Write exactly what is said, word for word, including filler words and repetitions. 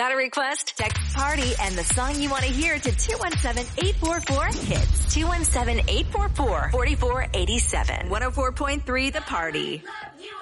Got a request? Text PARTY and the song you want to hear to two one seven, eight four four, HITS. two one seven, eight four four, four four eight seven. one oh four point three The Party.